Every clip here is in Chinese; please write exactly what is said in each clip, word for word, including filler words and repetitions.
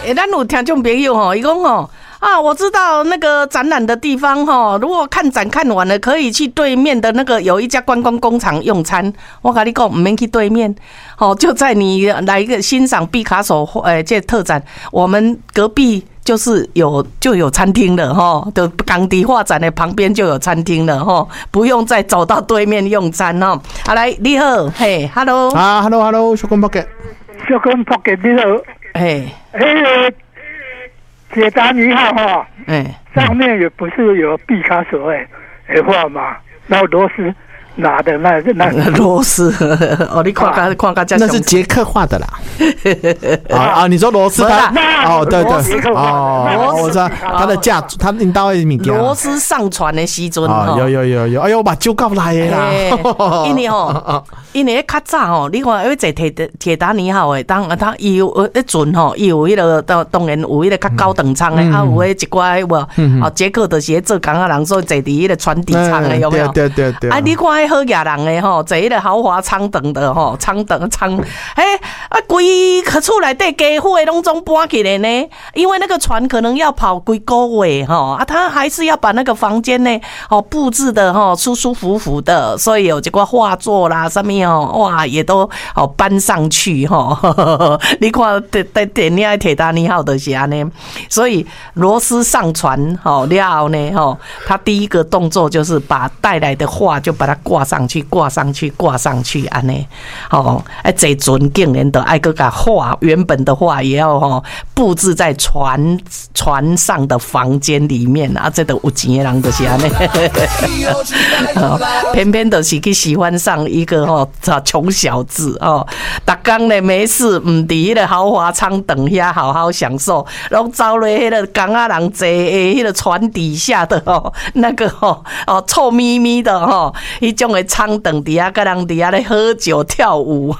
诶，咱有听众朋友吼，伊讲吼啊，我知道那个展览的地方吼，如果看展看完了，可以去对面的那个有一家观光工厂用餐。我跟你讲，唔免去对面，吼，就在你来一个欣赏毕卡索诶这特展，我们隔壁。就是有就有餐厅了哈，就港迪画展的旁边就有餐厅了哈，不用再走到对面用餐哈。好，来你好，嘿 ，hello， 啊 ，hello hello， 小公伯嘅， 小公伯嘅你好， 嘿， 诶，铁达尼号哈， 哎， 上面也不是有毕卡索诶诶画嘛，然后罗斯拿的那那罗斯，哦，你看看看看， 那是捷克画的啦。啊啊，你说罗斯他哦，对对，哦，我知道他的架，他领导的物件。 罗斯上船的时阵， 哦，有有有有，哎呦，我把酒搞来的啦。 因为吼，因为较早吼，你看，因为坐铁铁达尼号的，当他伊有迄阵吼，伊有迄个当当然有迄个较高等舱的，啊有迄一寡无，哦，捷克就是做工啊人，所以坐伫迄个船底舱的，有没有？ 对对对。 啊，你看。好野人的吼，坐迄个豪华舱等的吼，舱等舱，哎啊，规厝内底家伙拢总搬起来呢，因为那个船可能要跑几个月吼，啊，他还是要把那个房间呢，哦布置的吼舒舒服服的，所以有这个画作啦，上面哦哇也都哦搬上去吼，你看电电影铁达尼号的是安尼，所以罗斯上船吼了后呢吼，他第一个动作就是把带来的画就把它挂上去，挂上去，挂上去，安尼，哦，哎，这阵竟然都爱个个画原本的画也要吼布置在船船上的房间里面啊，这都有钱的人就是安尼，偏偏就是去喜欢上一个吼穷小子哦，逐工呢没事，唔伫迄个豪华舱等遐好好享受，拢走落迄个港仔人坐诶迄个船底下的哦，那个吼哦臭咪咪的吼。迄种的舱等底下，跟人底下咧喝酒跳舞，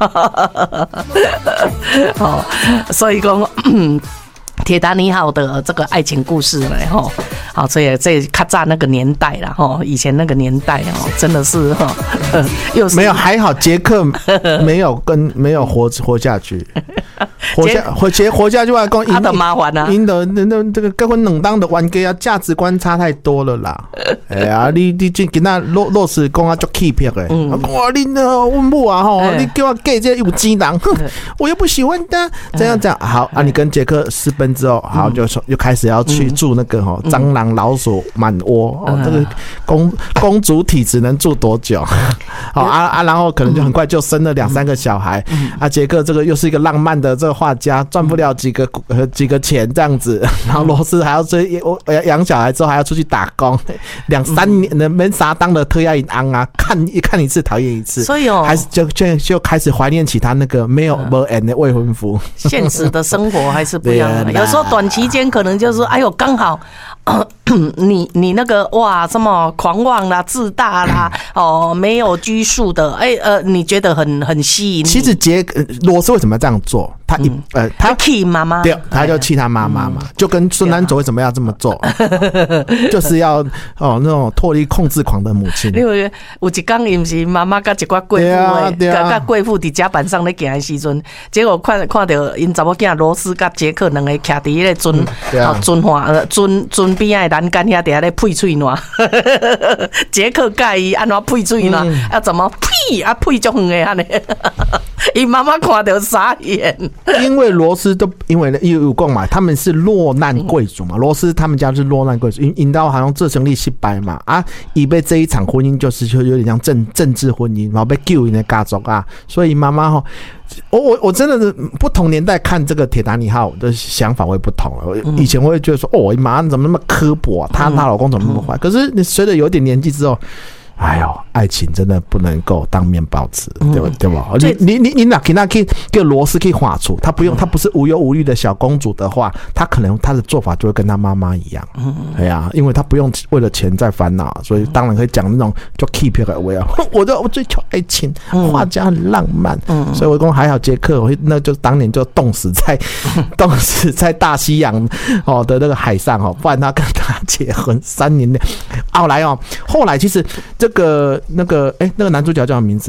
哦，所以讲。铁达尼号的这个爱情故事呢，哈，好，所以这较早那个年代啦，哈，以前那个年代哦，真的是哈，又是没有还好，捷克没有跟没有活活下去，活下活结活下去外讲， 他的麻烦啊， 因的那那这个结婚冷当的玩家啊，价值观差太多了啦。哎呀，你你今今那洛洛斯讲啊，足气魄的，哇，你呢问母啊吼，你给我给这有鸡囊，我又不喜欢的，这样这样好啊，你跟捷克私奔。之后，好就又开始要去住那个哈蟑螂老鼠满窝哦，这个公公主体只能住多久？好啊啊，然后可能就很快就生了两三个小孩啊。杰克这个又是一个浪漫的这个画家，赚不了几个呃几个钱这样子，然后罗斯还要追养小孩之后还要出去打工，两三年的没啥当的特亚银行啊，看一看一次讨厌一次， 所以哦， 还是就就就开始怀念起他那个没有没 end 的未婚夫。现实的生活还是不一样的。有时候短期间可能就是哎呦刚好、呃、你你那个哇什么狂妄啦自大啦哦没有拘束的哎呃你觉得很很吸引你。 其实杰罗斯为什么要这样做？他一、嗯、呃他气妈妈， 对，他就气他妈妈嘛，就跟孙安佐为什么要这么做，就是要哦那种脱离控制狂的母亲。 因为有一天伊不是妈妈跟一寡贵妇的，跟贵妇伫甲板上咧行的时阵，结果看看到因查某囝罗斯跟杰克两个徛伫迄个船啊船花呃船船边仔的栏杆遐底下咧配喙暖，杰克介意安怎配喙暖，要怎么呸啊配足远的安尼，伊妈妈看到傻眼。 因为罗斯都因为有讲嘛，他们是落难贵族嘛，罗斯他们家是落难贵族，因因到好像做生意失败嘛，啊，以被这一场婚姻就是就有点像政政治婚姻，然后被救因的家族啊，所以妈妈哈。我我我真的是不同年代看这个铁达尼号的想法会不同了。以前我会觉得说，哦，我妈怎么那么刻薄啊？她她老公怎么那么坏？可是你随着有点年纪之后，哎呦，爱情真的不能够当面包吃，对吧？对吧？你你你你哪可以那可以给罗斯可以画出，他不用，他不是无忧无虑的小公主的话，他可能他的做法就会跟他妈妈一样，哎呀，因为他不用为了钱在烦恼，所以当然可以讲那种就 keep it away， 我的我追求爱情，画家很浪漫，所以我讲还好杰克，我那就当年就冻死在冻死在大西洋哦的那个海上哦，不然他跟他结婚三年的，后来哦，后来其实这。那个那个哎、欸，那个男主角叫什么名字？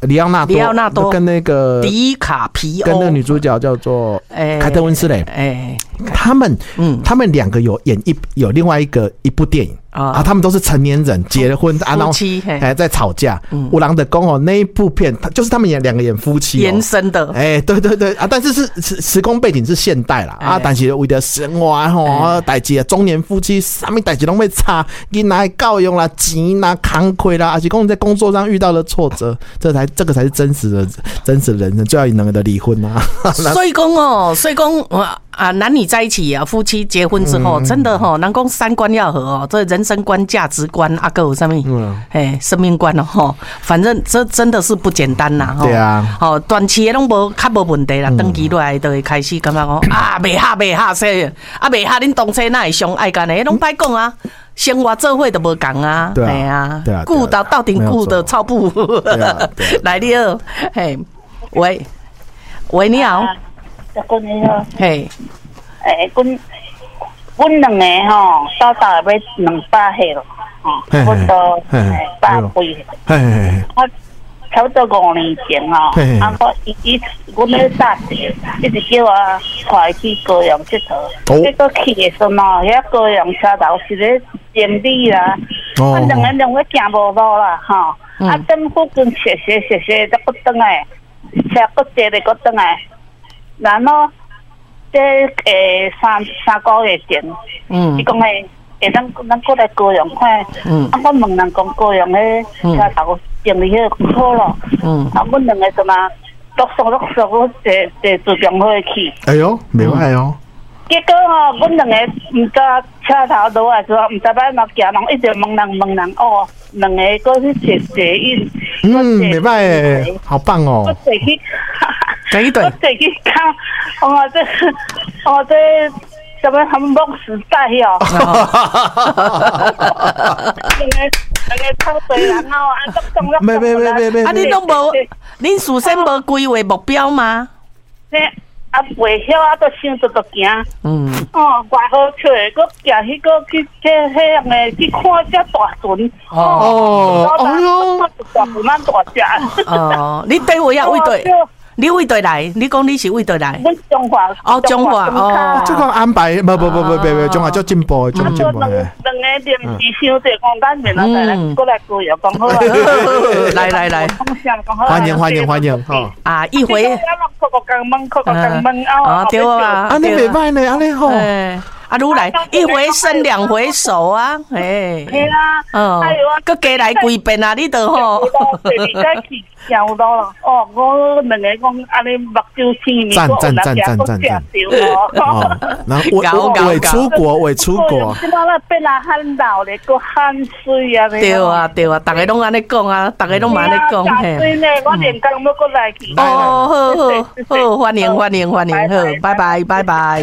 里奥纳多， 里奥纳多跟那个迪卡皮欧， 跟那个女主角叫做哎凯特温斯蕾， 哎， 他们嗯他们两个有演一有另外一个一部电影。 啊啊，他们都是成年人，结了婚啊，然后夫妻嘿哎在吵架。五郎的公哦，那一部片，他就是他们演两个演夫妻、哦、 延伸的， 哎，对对对啊，但是是时时空背景是现代啦、哎、啊，但是为了生活吼，代志、哎、中年夫妻啥物代志拢会差，囡仔教育啦、钱啦、工课啦，还是讲在工作上遇到了挫折，这才这个才是真实的真实的人生，就要两个的离婚啊。 所以讲哦，所以讲啊，男女在一起啊，夫妻结婚之后，嗯、真的哈、哦，人讲三观要合哦，这人生观、价值观啊，各有什么？嗯，哎，生命观哦，哈，反正这真的是不简单呐， 对啊， 哦，短期的拢无较无问题啦，长期落来就会开始感觉讲啊，袂合袂合说，啊袂合恁当初哪会相爱干的，拢歹讲啊。生活做伙都无共啊， 对啊，对啊， 顾到到底顾的超不，来你好，嘿，喂，喂，你好。 哥你好， 嘿， 诶，阮阮两个吼，到到要两百岁咯，吼，阮都诶百岁， 嘿嘿， 我差不多五年前吼，啊，我伊伊，阮咧搭车，一直叫我带去高雄佚佗，结果去的时阵吼，遐高雄车头是咧整理啦，我两个两个行无路啦，吼，啊，等附近踅踅踅踅，再佫转来，车佫坐咧佫转来。然后，这诶三三个月前，嗯，伊讲诶，会咱咱过来高雄看，嗯，啊，我问人讲高雄诶车头整理迄好咯，嗯，啊，阮两个怎么陆续陆续我坐坐自强火去， 哎呦，袂歹哦。 结果吼，阮两个毋知车头落来时候，毋知摆哪行人，一直问人问人哦，两个搁去坐捷运， 嗯，袂歹诶，好棒哦。 我坐去。 可以对， 我自己看，哦这，哦这，什么他们梦时代哦，那个那个超多人哦，啊，都动了， 没没没没没， 啊，你拢无，恁事先无规划目标吗？ 这啊，袂晓啊，都想着都行，嗯，哦，外好找，搁行迄个去去迄样诶，去看只大船， 哦，哎呦， 大船咱大只， 哦，你对我要为对。你为对来？你讲你是为对来？ 阮中华哦，中华哦， 这个安排，不不不不不不，中华叫进步，叫进步。 两个临时想者讲，咱明仔载来过来过夜讲好啊！ 来来来， 欢迎欢迎欢迎哈！ 啊，一回， 扣个肛门，扣个肛门啊，对啊， 啊，你袂歹呢，安尼吼。 啊，愈来一回生两回熟啊，哎， 系啊， 嗯，佮加来几遍啊，你都吼。 跳到了哦，我两个讲安尼目睭青面， 赞赞赞赞赞赞！哦，然后我我出国，我出国。 即摆咧变啊很老咧，个汗水啊！ 对啊对啊，大家拢安尼讲啊，大家拢安尼讲嘿。水呢，我连工要过来去。 哦，好好好，欢迎欢迎欢迎，好，拜拜拜拜。